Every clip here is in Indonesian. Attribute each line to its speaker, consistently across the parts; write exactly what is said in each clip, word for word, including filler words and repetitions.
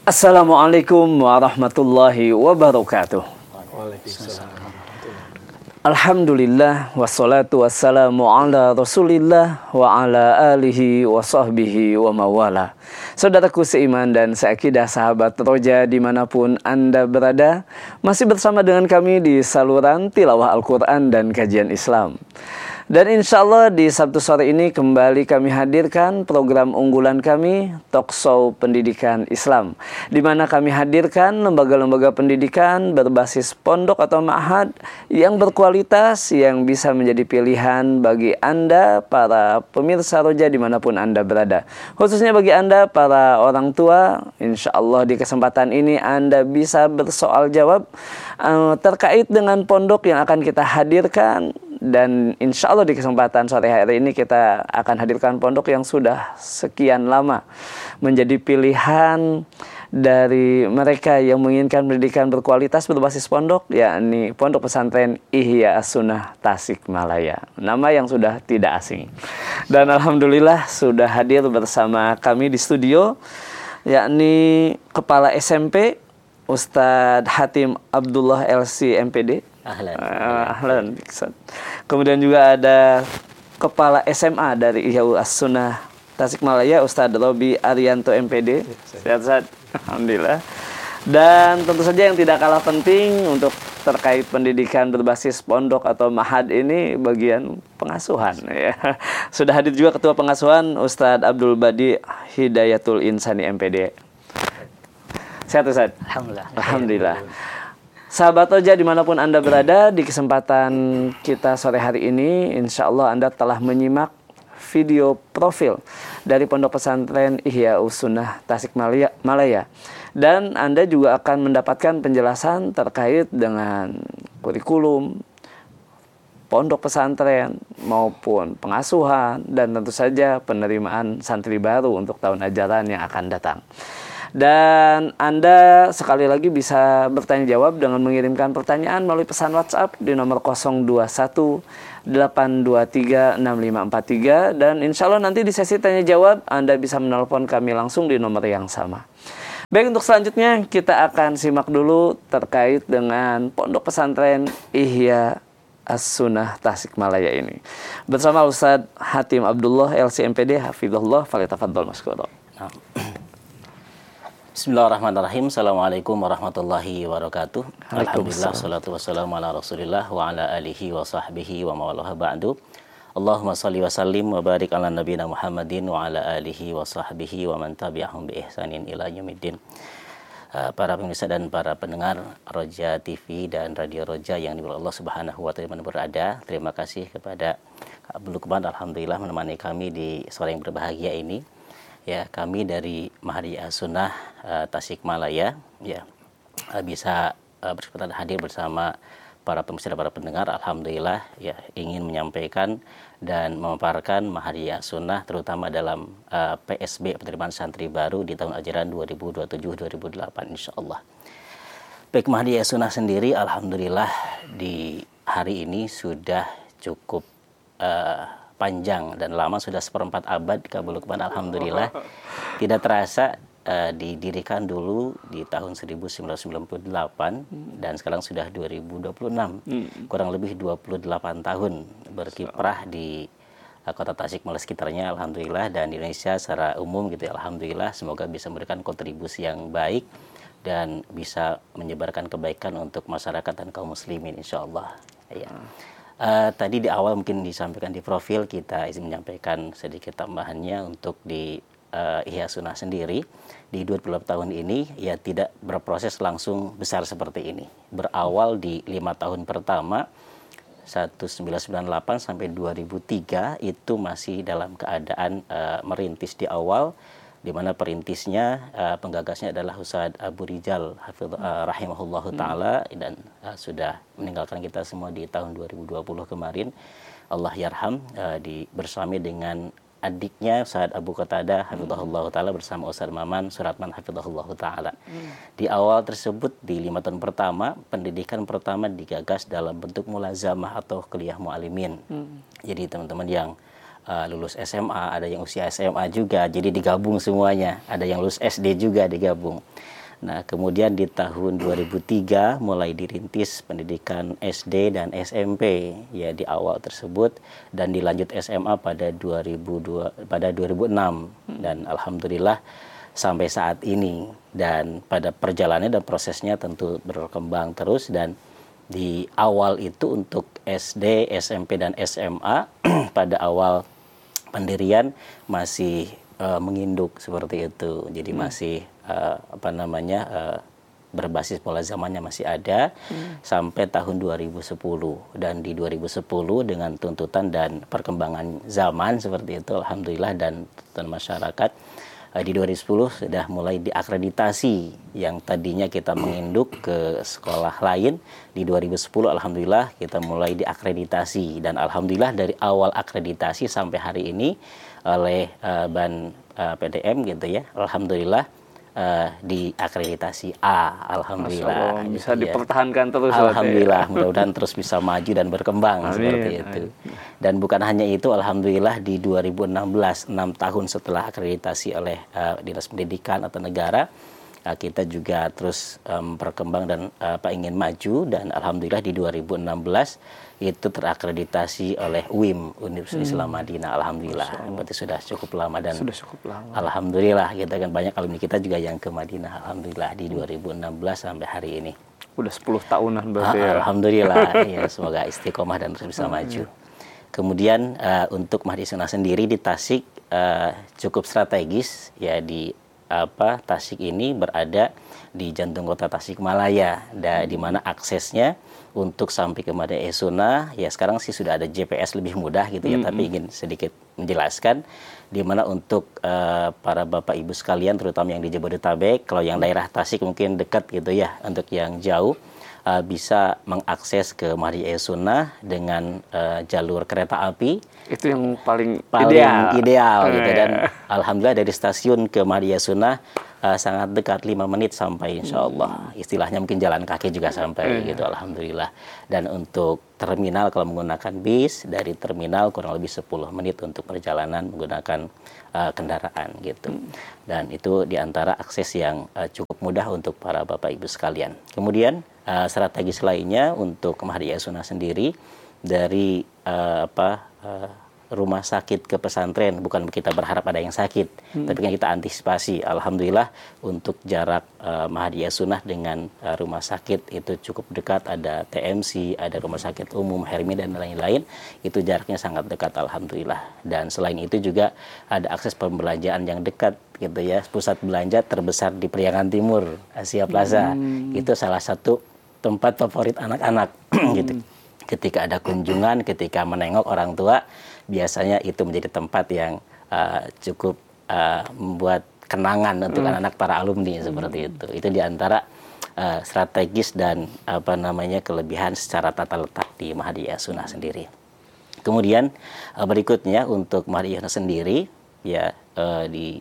Speaker 1: Assalamualaikum warahmatullahi wabarakatuh. Alhamdulillah wassalatu wassalamu ala Rasulillah wa ala alihi wa sahbihi wa mawala. Saudaraku seiman dan seakidah, sahabat Roja dimanapun Anda berada, masih bersama dengan kami di saluran tilawah Al-Quran dan kajian Islam. Dan insya Allah di Sabtu sore ini kembali kami hadirkan program unggulan kami, Talkshow Pendidikan Islam, di mana kami hadirkan lembaga-lembaga pendidikan berbasis pondok atau ma'had yang berkualitas, yang bisa menjadi pilihan bagi Anda, para pemirsa Roja dimanapun Anda berada. Khususnya bagi Anda, para orang tua, insya Allah di kesempatan ini Anda bisa bersoal jawab uh, terkait dengan pondok yang akan kita hadirkan. Dan insya Allah di kesempatan sore hari ini kita akan hadirkan pondok yang sudah sekian lama menjadi pilihan dari mereka yang menginginkan pendidikan berkualitas berbasis pondok, yakni Pondok Pesantren Ihya As-Sunnah Tasikmalaya. Nama yang sudah tidak asing. Dan alhamdulillah sudah hadir bersama kami di studio, yakni Kepala S M P Ustadz Hatim Abdullah L C M P D. Ahlan. Uh, ahlan. Kemudian juga ada Kepala S M A dari Ihya As-Sunnah Tasikmalaya, Ustadz Robi Arianto M P D. Sehat-sehat. Alhamdulillah. Dan tentu saja yang tidak kalah penting untuk terkait pendidikan berbasis pondok atau ma'had ini, bagian pengasuhan. Ya. Sudah hadir juga Ketua Pengasuhan Ustadz Abdul Badi Hidayatul Insani M P D. Sehat, Ustadz?
Speaker 2: Alhamdulillah.
Speaker 1: Alhamdulillah. Sahabat Roja dimanapun Anda berada, di kesempatan kita sore hari ini, insya Allah Anda telah menyimak video profil dari Pondok Pesantren Ihya As-Sunnah Tasikmalaya. Dan Anda juga akan mendapatkan penjelasan terkait dengan kurikulum pondok pesantren maupun pengasuhan, dan tentu saja penerimaan santri baru untuk tahun ajaran yang akan datang. Dan Anda sekali lagi bisa bertanya jawab dengan mengirimkan pertanyaan melalui pesan WhatsApp di nomor nol dua satu delapan dua tiga enam lima empat tiga, dan insya Allah nanti di sesi tanya jawab Anda bisa menelpon kami langsung di nomor yang sama. Baik, untuk selanjutnya kita akan simak dulu terkait dengan Pondok Pesantren Ihya As-Sunnah Tasikmalaya ini bersama Ustadz Hatim Abdullah L C M P D hafizahullah, falyatafaddal mashkura.
Speaker 2: Bismillahirrahmanirrahim. Assalamualaikum warahmatullahi wabarakatuh. Alhamdulillah, salatu wassalamu ala Rasulillah wa ala alihi wa sahbihi wa mawalah ba'du. Allahumma salli wa sallim wa barik ala nabiyina Muhammadin wa ala alihi wa sahbihi wa man tabi'ahum bi ihsanin ila yaumiddin. Uh, para pemirsa dan para pendengar Roja T V dan Radio Roja yang dimuliakan Allah Subhanahu wa taala berada, terima kasih kepada Kak Abdul Lukman, alhamdulillah menemani kami di sore yang berbahagia ini. Ya, kami dari Ma'had Ihya As-Sunnah uh, Tasikmalaya ya uh, bisa uh, berkesempatan hadir bersama para pemirsa dan para pendengar. Alhamdulillah ya, ingin menyampaikan dan memaparkan Ma'had Ihya As-Sunnah terutama dalam uh, P S B penerimaan santri baru di tahun ajaran dua ribu dua puluh tujuh dua ribu dua puluh delapan insyaallah. Baik, Ma'had Ihya As-Sunnah sendiri alhamdulillah di hari ini sudah cukup uh, panjang dan lama, sudah seperempat abad Kak Lukman, alhamdulillah. Tidak terasa uh, didirikan dulu di tahun seribu sembilan ratus sembilan puluh delapan dan sekarang sudah dua ribu dua puluh enam. Kurang lebih dua puluh delapan tahun berkiprah di uh, kota Tasikmalaya sekitarnya, alhamdulillah, dan di Indonesia secara umum gitu ya, alhamdulillah. Semoga bisa memberikan kontribusi yang baik dan bisa menyebarkan kebaikan untuk masyarakat dan kaum muslimin insyaallah. Ya. Uh, tadi di awal mungkin disampaikan di profil, kita izin menyampaikan sedikit tambahannya untuk di uh, Ihya As-Sunnah sendiri di dua puluh tahun ini ya tidak berproses langsung besar seperti ini. Berawal di lima tahun pertama seribu sembilan ratus sembilan puluh delapan sampai dua ribu tiga itu masih dalam keadaan uh, merintis di awal, di mana perintisnya, uh, penggagasnya adalah Ustadz Abu Rijal hafidh, uh, rahimahullahu taala, dan uh, sudah meninggalkan kita semua di tahun dua ribu dua puluh kemarin. Allah yarham, uh, di bersama dengan adiknya Ustadz Abu Qatadah hafidhahullahu taala bersama Ustadz Maman Suratman hafidhahullahu taala. Hmm. Di awal tersebut di lima tahun pertama, pendidikan pertama digagas dalam bentuk mulazamah atau kuliah mu'alimin. Hmm. Jadi teman-teman yang uh, lulus S M A, ada yang usia S M A juga, jadi digabung semuanya. Ada yang lulus S D juga digabung. Nah, kemudian di tahun dua ribu tiga mulai dirintis pendidikan S D dan S M P ya di awal tersebut, dan dilanjut S M A pada dua ribu dua pada dua ribu enam, dan alhamdulillah sampai saat ini. Dan pada perjalanannya dan prosesnya tentu berkembang terus, dan di awal itu untuk S D, S M P dan S M A pada awal pendirian masih uh, menginduk seperti itu. Jadi hmm. masih uh, apa namanya uh, berbasis pola zamannya masih ada hmm. sampai tahun dua ribu sepuluh. Dan di dua ribu sepuluh dengan tuntutan dan perkembangan zaman seperti itu, alhamdulillah, dan tuntutan masyarakat, di dua ribu sepuluh sudah mulai diakreditasi. Yang tadinya kita menginduk ke sekolah lain, di dua ribu sepuluh alhamdulillah kita mulai diakreditasi, dan alhamdulillah dari awal akreditasi sampai hari ini oleh uh, Ban uh, P D M gitu ya, alhamdulillah Uh, diakreditasi A, alhamdulillah.
Speaker 1: Allah, bisa gitu dipertahankan ya. Terus.
Speaker 2: Alhamdulillah, mudah-mudahan terus bisa maju dan berkembang. Amin. Seperti itu. Dan bukan hanya itu, alhamdulillah di dua ribu enam belas, enam tahun setelah akreditasi oleh uh, Dinas Pendidikan atau negara, uh, kita juga terus um, berkembang dan uh, apa ingin maju, dan alhamdulillah di dua ribu enam belas itu terakreditasi oleh U I M, Universitas Islam Madinah, alhamdulillah. Berarti sudah cukup lama, dan
Speaker 1: sudah cukup lama.
Speaker 2: Alhamdulillah kita kan banyak alumni kita juga yang ke Madinah, alhamdulillah di dua ribu enam belas sampai hari ini.
Speaker 1: Udah sepuluh tahunan berarti.
Speaker 2: Ah,
Speaker 1: ya.
Speaker 2: Alhamdulillah, ya semoga istiqomah dan terus bisa hmm. maju. Kemudian uh, untuk Mahdi Sunnah sendiri di Tasik uh, cukup strategis ya, di apa Tasik ini berada di jantung kota Tasikmalaya, da, di mana aksesnya untuk sampai ke Madai Sunnah ya sekarang sih sudah ada G P S lebih mudah gitu ya, mm-hmm. tapi ingin sedikit menjelaskan di mana untuk uh, para bapak ibu sekalian terutama yang di Jabodetabek, kalau yang daerah Tasik mungkin dekat gitu ya, untuk yang jauh uh, bisa mengakses ke Madai Sunnah dengan uh, jalur kereta api.
Speaker 1: Itu yang paling,
Speaker 2: paling
Speaker 1: ideal,
Speaker 2: ideal gitu, dan alhamdulillah dari stasiun ke Madai Sunnah Uh, sangat dekat, lima menit sampai insya Allah. Istilahnya mungkin jalan kaki juga sampai gitu, alhamdulillah. Dan untuk terminal kalau menggunakan bis, dari terminal kurang lebih sepuluh menit untuk perjalanan menggunakan uh, kendaraan gitu. Dan itu diantara akses yang uh, cukup mudah untuk para bapak ibu sekalian. Kemudian uh, strategis lainnya untuk Mahdi Sunnah sendiri, dari uh, apa uh, rumah sakit ke pesantren, bukan kita berharap ada yang sakit, hmm. tapi kan kita antisipasi. Alhamdulillah untuk jarak uh, Mahdi Sunnah dengan uh, rumah sakit itu cukup dekat, ada T M C, ada rumah sakit umum, Hermi dan lain-lain, itu jaraknya sangat dekat, alhamdulillah. Dan selain itu juga ada akses pembelanjaan yang dekat gitu ya, pusat belanja terbesar di Priangan Timur, Asia Plaza, hmm. itu salah satu tempat favorit anak-anak gitu. Ketika ada kunjungan, ketika menengok orang tua, biasanya itu menjadi tempat yang uh, cukup uh, membuat kenangan untuk hmm. anak-anak para alumni seperti itu. Itu diantara uh, strategis dan apa namanya kelebihan secara tata letak di Mahdi Sunnah sendiri. Kemudian uh, berikutnya untuk Mahdi sendiri ya, uh, di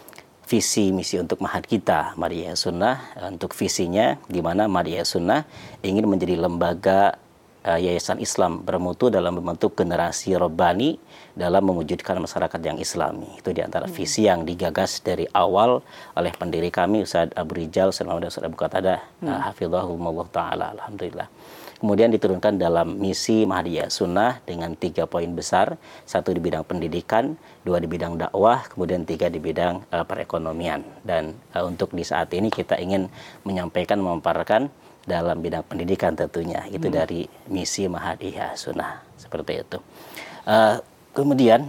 Speaker 2: visi misi untuk Mahad kita Mahdi Sunnah, uh, untuk visinya di mana Mahdi Sunnah ingin menjadi lembaga Yayasan Islam bermutu dalam membentuk generasi Rabbani dalam mewujudkan masyarakat yang Islami. Itu diantara hmm. visi yang digagas dari awal oleh pendiri kami Ustadz Abu Rijal Sulaiman dan Ustadz Abu Qatada hmm. hafizahumullah ta'ala, alhamdulillah. Kemudian diturunkan dalam misi Mahdi Sunnah dengan tiga poin besar, satu di bidang pendidikan, dua di bidang dakwah, kemudian tiga di bidang uh, perekonomian. Dan uh, untuk di saat ini kita ingin menyampaikan, memaparkan dalam bidang pendidikan tentunya, itu hmm. dari misi Mahdi Sunnah seperti itu. Uh, kemudian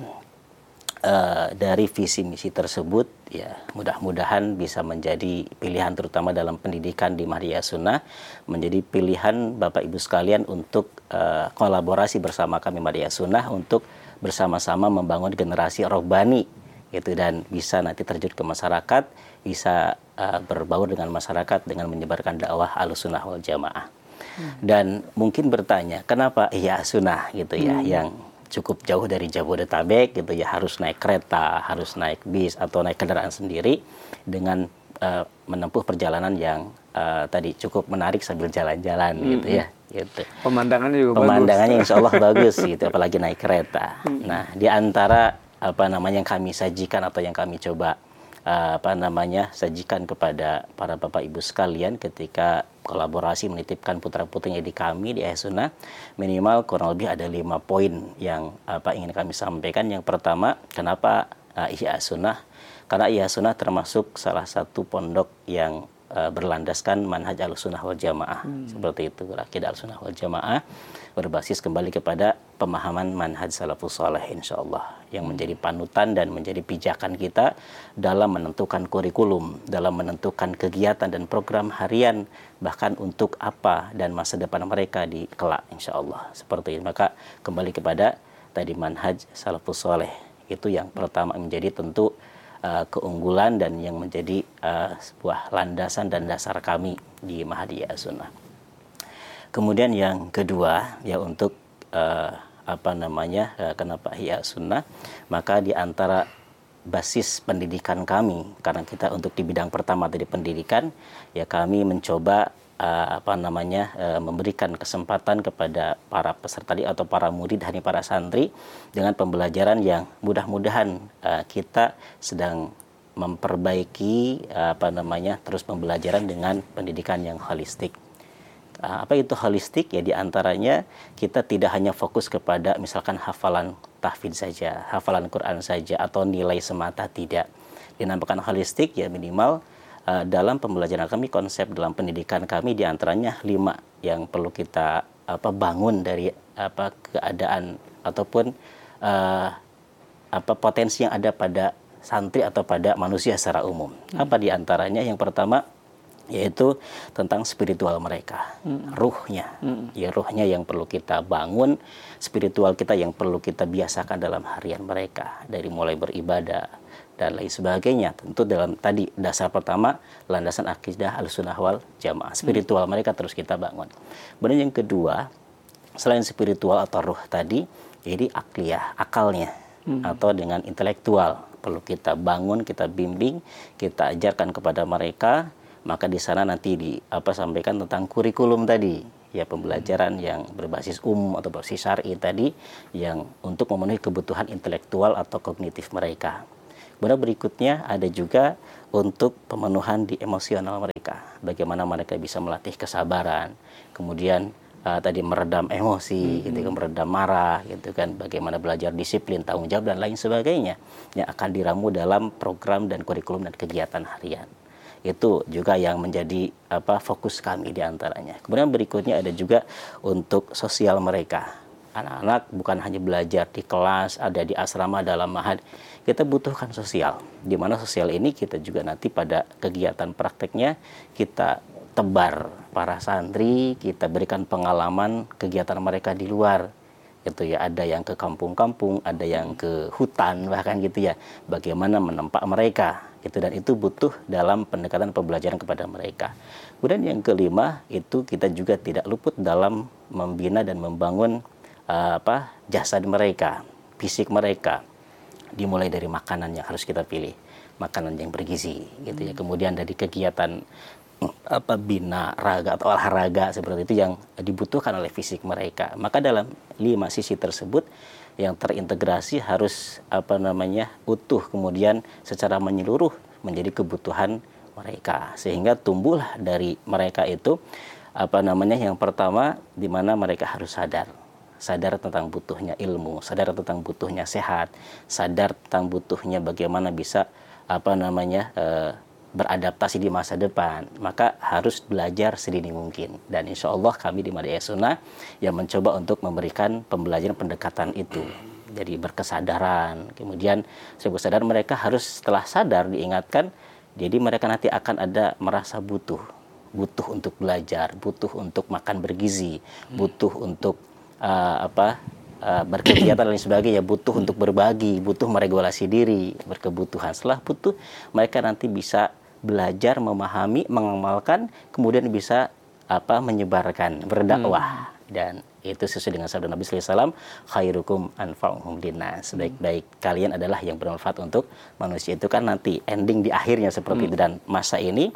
Speaker 2: uh, dari visi misi tersebut ya mudah-mudahan bisa menjadi pilihan terutama dalam pendidikan di Mahdi Sunnah, menjadi pilihan Bapak Ibu sekalian untuk uh, kolaborasi bersama kami Mahdi Sunnah untuk bersama-sama membangun generasi robbani gitu, dan bisa nanti terjun ke masyarakat, bisa uh, berbaur dengan masyarakat dengan menyebarkan dakwah Ahlussunnah wal Jamaah. Hmm. Dan mungkin bertanya, kenapa Ihya Sunnah gitu ya, hmm. yang cukup jauh dari Jabodetabek gitu ya, harus naik kereta, harus naik bis atau naik kendaraan sendiri dengan uh, menempuh perjalanan yang uh, tadi cukup menarik sambil jalan-jalan hmm. gitu ya. Gitu.
Speaker 1: Pemandangannya juga
Speaker 2: Pemandangannya
Speaker 1: bagus.
Speaker 2: insya Allah bagus gitu, apalagi naik kereta. Hmm. Nah, di antara apa namanya yang kami sajikan atau yang kami coba uh, apa namanya sajikan kepada para bapak ibu sekalian ketika kolaborasi menitipkan putra-putrinya di kami di Ihya Sunnah, minimal kurang lebih ada lima poin yang apa ingin kami sampaikan. Yang pertama, kenapa uh, Ihya Sunnah? Karena Ihya Sunnah termasuk salah satu pondok yang uh, berlandaskan manhaj Ahlussunnah wal Jamaah. Hmm. Seperti itu, akidah Ahlussunnah wal Jamaah berbasis kembali kepada pemahaman manhaj salafus saleh insyaallah yang menjadi panutan dan menjadi pijakan kita dalam menentukan kurikulum, dalam menentukan kegiatan dan program harian, bahkan untuk apa dan masa depan mereka di kelak insyaallah. Seperti itu. Maka kembali kepada tadi manhaj salafus saleh, itu yang pertama menjadi tentu Uh, keunggulan dan yang menjadi uh, sebuah landasan dan dasar kami di Mahadi Ihya Sunnah. Kemudian yang kedua ya untuk uh, apa namanya uh, kenapa Ihya Sunnah, maka di antara basis pendidikan kami, karena kita untuk di bidang pertama tadi pendidikan, ya kami mencoba uh, apa namanya uh, memberikan kesempatan kepada para peserta atau para murid dari para santri dengan pembelajaran yang mudah-mudahan uh, kita sedang memperbaiki uh, apa namanya terus pembelajaran dengan pendidikan yang holistik. Uh, apa itu holistik? Ya diantaranya kita tidak hanya fokus kepada misalkan hafalan tahfidz saja, hafalan Quran saja atau nilai semata, tidak. Dinamakan holistik ya minimal uh, dalam pembelajaran kami, konsep dalam pendidikan kami diantaranya lima yang perlu kita apa bangun dari apa keadaan ataupun uh, apa potensi yang ada pada santri atau pada manusia secara umum. Hmm. Apa diantaranya? Yang pertama yaitu tentang spiritual mereka, hmm. ruhnya, hmm. ya ruhnya yang perlu kita bangun, spiritual kita yang perlu kita biasakan dalam harian mereka, dari mulai beribadah dan lain sebagainya. Tentu dalam tadi dasar pertama landasan akidah Ahlussunnah wal Jamaah, spiritual hmm. mereka terus kita bangun. Kemudian yang kedua, selain spiritual atau ruh tadi, jadi akliyah, akalnya, hmm. atau dengan intelektual perlu kita bangun, kita bimbing, kita ajarkan kepada mereka. Maka di sana nanti di apa sampaikan tentang kurikulum tadi, ya pembelajaran yang berbasis umum atau berbasis syar'i tadi yang untuk memenuhi kebutuhan intelektual atau kognitif mereka. Kemudian berikutnya ada juga untuk pemenuhan di emosional mereka, bagaimana mereka bisa melatih kesabaran, kemudian uh, tadi meredam emosi, hmm. gitu kan, meredam marah, gitu kan, bagaimana belajar disiplin, tanggung jawab dan lain sebagainya yang akan diramu dalam program dan kurikulum dan kegiatan harian. Itu juga yang menjadi apa fokus kami diantaranya. Kemudian berikutnya ada juga untuk sosial mereka. Anak-anak bukan hanya belajar di kelas, ada di asrama, dalam mahad. Kita butuhkan sosial. Di mana sosial ini kita juga nanti pada kegiatan prakteknya kita tebar para santri, kita berikan pengalaman kegiatan mereka di luar. Itu ya, ada yang ke kampung-kampung, ada yang ke hutan bahkan gitu ya. Bagaimana menempa mereka. Itu dan itu butuh dalam pendekatan pembelajaran kepada mereka. Kemudian yang kelima itu kita juga tidak luput dalam membina dan membangun uh, apa jasad mereka, fisik mereka, dimulai dari makanan yang harus kita pilih, makanan yang bergizi gitu ya. Kemudian dari kegiatan apa bina raga atau olahraga seperti itu yang dibutuhkan oleh fisik mereka. Maka dalam lima sisi tersebut yang terintegrasi harus apa namanya utuh, kemudian secara menyeluruh menjadi kebutuhan mereka, sehingga tumbuhlah dari mereka itu apa namanya yang pertama di mana mereka harus sadar sadar tentang butuhnya ilmu, sadar tentang butuhnya sehat, sadar tentang butuhnya bagaimana bisa apa namanya e, beradaptasi di masa depan. Maka harus belajar sedini mungkin, dan insya Allah kami di Mahadi Ihya Sunnah yang mencoba untuk memberikan pembelajaran pendekatan itu. Jadi berkesadaran, kemudian setelah sadar mereka harus setelah sadar diingatkan, jadi mereka nanti akan ada merasa butuh, butuh untuk belajar, butuh untuk makan bergizi, butuh untuk uh, apa uh, berkegiatan dan lain sebagainya, butuh untuk berbagi, butuh meregulasi diri, berkebutuhan. Setelah butuh, mereka nanti bisa belajar, memahami, mengamalkan, kemudian bisa apa menyebarkan, berdakwah. Hmm. Dan itu sesuai dengan sabda Nabi sallallahu alaihi wasallam, khairukum anfa'uhum linnas. Sebaik-baik kalian adalah yang bermanfaat untuk manusia. Itu kan nanti ending di akhirnya seperti hmm. itu. Dan masa ini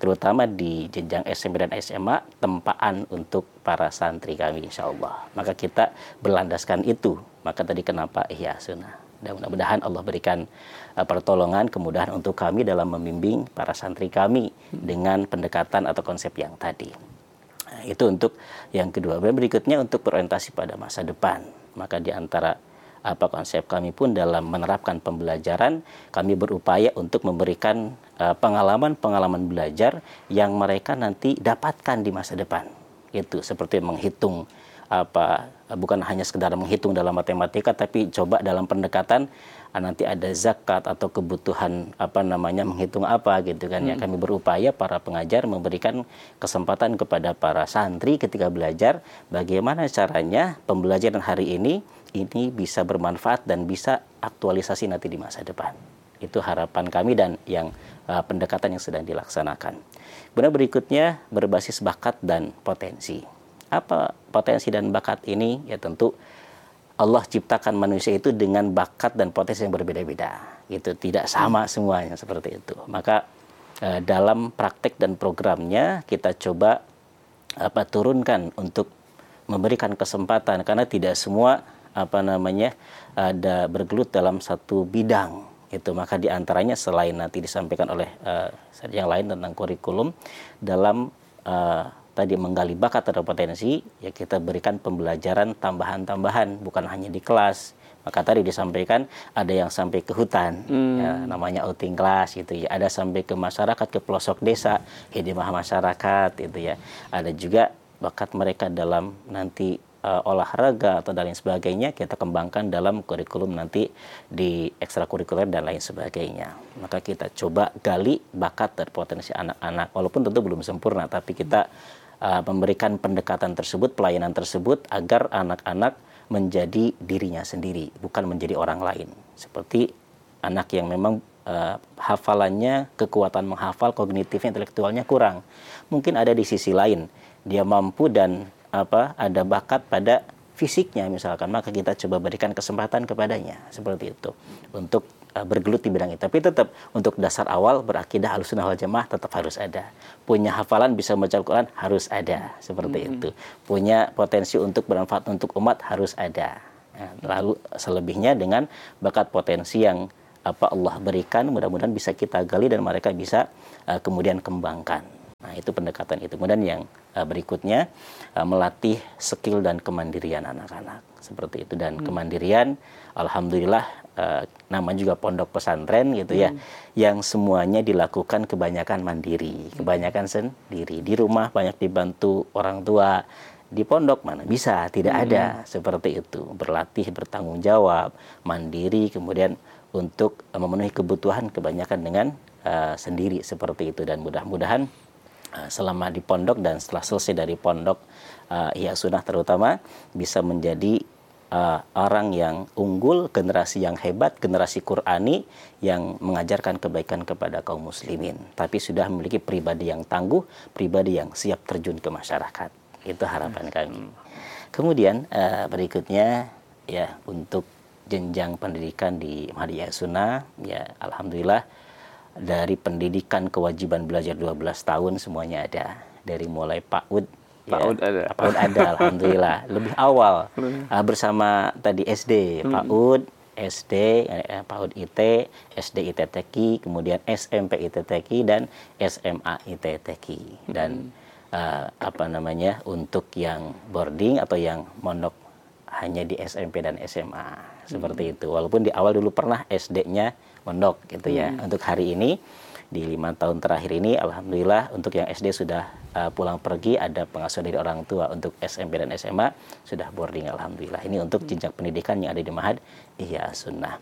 Speaker 2: terutama di jenjang S M P dan S M A, tempaan untuk para santri kami insya Allah. Maka kita berlandaskan itu. Maka tadi kenapa Ihya Sunnah. Dan mudah-mudahan Allah berikan uh, pertolongan, kemudahan untuk kami dalam membimbing para santri kami dengan pendekatan atau konsep yang tadi. Nah, itu untuk yang kedua. Berikutnya untuk berorientasi pada masa depan. Maka di antara apa konsep kami pun dalam menerapkan pembelajaran, kami berupaya untuk memberikan uh, pengalaman-pengalaman belajar yang mereka nanti dapatkan di masa depan. Itu seperti menghitung apa bukan hanya sekedar menghitung dalam matematika, tapi coba dalam pendekatan nanti ada zakat atau kebutuhan apa namanya menghitung apa gitu kan. Hmm. Ya kami berupaya para pengajar memberikan kesempatan kepada para santri ketika belajar bagaimana caranya pembelajaran hari ini ini bisa bermanfaat dan bisa aktualisasi nanti di masa depan. Itu harapan kami dan yang uh, pendekatan yang sedang dilaksanakan. Kemudian berikutnya berbasis bakat dan potensi. Apa potensi dan bakat ini? Ya tentu Allah ciptakan manusia itu dengan bakat dan potensi yang berbeda-beda. Itu tidak sama semuanya seperti itu. Maka eh, dalam praktek dan programnya kita coba apa turunkan untuk memberikan kesempatan karena tidak semua apa namanya ada bergelut dalam satu bidang. Itu maka diantaranya selain nanti disampaikan oleh uh, yang lain tentang kurikulum dalam uh, tadi menggali bakat atau potensi, ya kita berikan pembelajaran tambahan-tambahan, bukan hanya di kelas. Maka tadi disampaikan ada yang sampai ke hutan, hmm. ya, namanya outing class gitu ya. Ada sampai ke masyarakat, ke pelosok desa, hidimah masyarakat itu ya. Ada juga bakat mereka dalam nanti uh, olahraga atau dan lain sebagainya, kita kembangkan dalam kurikulum nanti di ekstrakurikuler dan lain sebagainya. Maka kita coba gali bakat dan potensi anak-anak, walaupun tentu belum sempurna, tapi kita Uh, memberikan pendekatan tersebut, pelayanan tersebut agar anak-anak menjadi dirinya sendiri, bukan menjadi orang lain. Seperti anak yang memang uh, hafalannya, kekuatan menghafal, kognitifnya, intelektualnya kurang. Mungkin ada di sisi lain, dia mampu dan apa ada bakat pada fisiknya misalkan, maka kita coba berikan kesempatan kepadanya seperti itu untuk uh, bergelut di bidang itu. Tapi tetap untuk dasar awal berakidah Ahlussunnah wal Jamaah tetap harus ada. Punya hafalan bisa membaca Al-Quran harus ada seperti mm-hmm. itu. Punya potensi untuk bermanfaat untuk umat harus ada. Nah, lalu selebihnya dengan bakat potensi yang apa Allah berikan, mudah-mudahan bisa kita gali dan mereka bisa uh, kemudian kembangkan. Nah, itu pendekatan itu. Kemudian yang uh, berikutnya uh, melatih skill dan kemandirian anak-anak seperti itu. Dan hmm. kemandirian, alhamdulillah uh, nama juga pondok pesantren gitu ya, hmm. yang semuanya dilakukan kebanyakan mandiri, kebanyakan sendiri. Di rumah banyak dibantu orang tua, di pondok mana bisa, tidak hmm. ada seperti itu. Berlatih, bertanggung jawab, mandiri, kemudian untuk uh, memenuhi kebutuhan kebanyakan dengan uh, sendiri seperti itu. Dan mudah-mudahan selama di pondok dan setelah selesai dari pondok uh, Ihya Sunnah terutama bisa menjadi uh, orang yang unggul, generasi yang hebat, generasi Qur'ani yang mengajarkan kebaikan kepada kaum muslimin, tapi sudah memiliki pribadi yang tangguh, pribadi yang siap terjun ke masyarakat. Itu harapan kami. Kemudian uh, berikutnya ya untuk jenjang pendidikan di Mahdi Ihya Sunnah, ya alhamdulillah dari pendidikan kewajiban belajar dua belas tahun semuanya ada. Dari mulai PAUD,
Speaker 1: PAUD ya, ada.
Speaker 2: PAUD ada, alhamdulillah. Lebih awal uh, bersama tadi S D, hmm. PAUD, S D, eh, PAUD I T, S D I T T Q I, kemudian S M P I T T Q I dan S M A I T T Q I. Dan hmm. uh, apa namanya untuk yang boarding atau yang mondok hanya di S M P dan S M A seperti hmm. itu. Walaupun di awal dulu pernah S D-nya mondok gitu ya. Hmm. Untuk hari ini di lima tahun terakhir ini alhamdulillah untuk yang S D sudah uh, pulang pergi, ada pengasuhan dari orang tua. Untuk S M P dan S M A sudah boarding alhamdulillah. Ini untuk jenjang pendidikan yang ada di Ma'had Ihya Sunnah.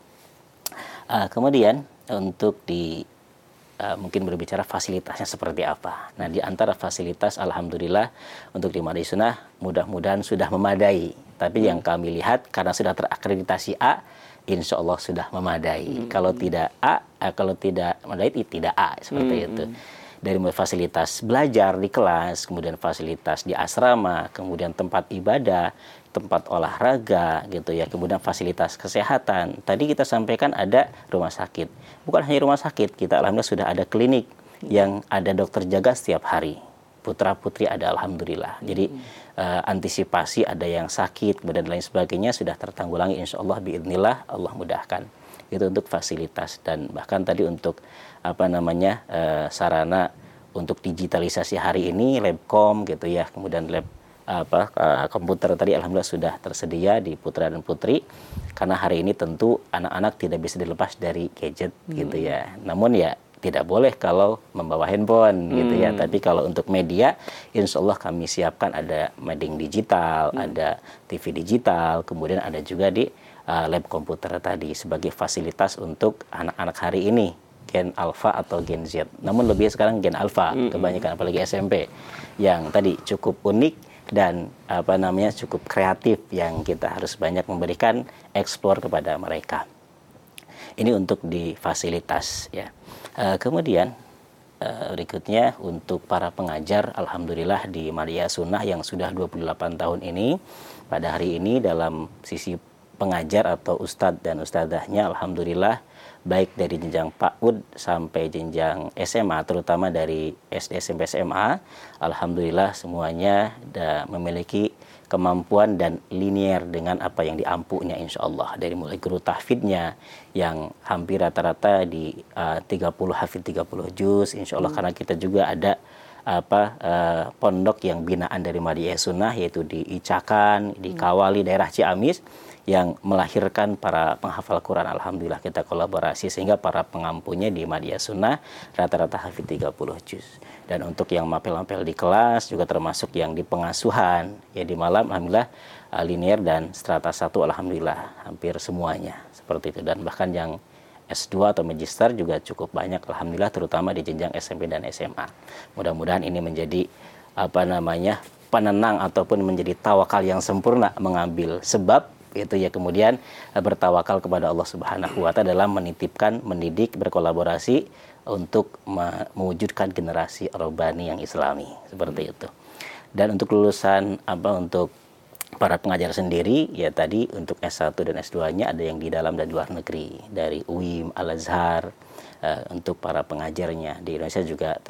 Speaker 2: Uh, kemudian untuk di uh, mungkin berbicara fasilitasnya seperti apa. Nah, di antara fasilitas alhamdulillah untuk di Ma'had Ihya Sunnah mudah-mudahan sudah memadai. Tapi hmm. yang kami lihat karena sudah terakreditasi A, insya Allah sudah memadai. Hmm. Kalau tidak A, eh, kalau tidak memadai, tidak A seperti hmm. itu. Dari mulai fasilitas belajar di kelas, kemudian fasilitas di asrama, kemudian tempat ibadah, tempat olahraga, gitu ya. Kemudian fasilitas kesehatan. Tadi kita sampaikan ada rumah sakit. Bukan hanya rumah sakit, kita alhamdulillah sudah ada klinik yang ada dokter jaga setiap hari. Putra putri ada alhamdulillah. Jadi uh, antisipasi ada yang sakit dan lain sebagainya sudah tertanggulangi insya Allah biidznillah, Allah mudahkan. Itu untuk fasilitas dan bahkan tadi untuk apa namanya uh, sarana untuk digitalisasi hari ini labcom gitu ya, kemudian lab apa uh, komputer tadi alhamdulillah sudah tersedia di putra dan putri, karena hari ini tentu anak-anak tidak bisa dilepas dari gadget hmm. gitu ya. Namun ya tidak boleh kalau membawa handphone hmm. gitu ya. Tapi kalau untuk media, insya Allah kami siapkan ada mading digital, hmm. ada T V digital, kemudian ada juga di uh, lab komputer tadi sebagai fasilitas untuk anak-anak hari ini, Gen Alpha atau Gen Z. Namun lebih sekarang Gen Alpha, hmm. kebanyakan apalagi S M P, yang tadi cukup unik dan apa namanya cukup kreatif yang kita harus banyak memberikan eksplor kepada mereka. Ini untuk di fasilitas ya. Uh, kemudian uh, berikutnya untuk para pengajar, alhamdulillah di Madia Sunnah yang sudah dua puluh delapan tahun ini, pada hari ini dalam sisi pengajar atau ustadz dan ustadzahnya, alhamdulillah baik dari jenjang PAUD sampai jenjang S M A, terutama dari S D, S M P, S M A, alhamdulillah semuanya da, memiliki kemampuan dan linier dengan apa yang diampunya insya Allah. Dari mulai guru tahfidnya yang hampir rata-rata di uh, tiga puluh hafid tiga puluh juz insya Allah, hmm. karena kita juga ada apa uh, pondok yang binaan dari Madia Sunnah yaitu di Icakan, di Kawali, daerah Ciamis, yang melahirkan para penghafal Quran. Alhamdulillah kita kolaborasi sehingga para pengampunya di Madia Sunnah rata-rata hafid tiga puluh juz. Dan untuk yang mapel-mapel di kelas juga termasuk yang di pengasuhan ya di malam, alhamdulillah uh, linier dan strata satu alhamdulillah hampir semuanya seperti itu. Dan bahkan yang S dua atau magister juga cukup banyak alhamdulillah, terutama di jenjang S M P dan S M A. Mudah-mudahan ini menjadi apa namanya penenang ataupun menjadi tawakal yang sempurna, mengambil sebab itu ya, kemudian bertawakal kepada Allah Subhanahu wa taala dalam menitipkan, mendidik, berkolaborasi untuk mewujudkan generasi Rabbani yang Islami seperti itu. Dan untuk lulusan apa untuk para pengajar sendiri ya tadi untuk S satu dan S dua-nya ada yang di dalam dan luar negeri, dari U I M, Al-Azhar, uh, untuk para pengajarnya di Indonesia juga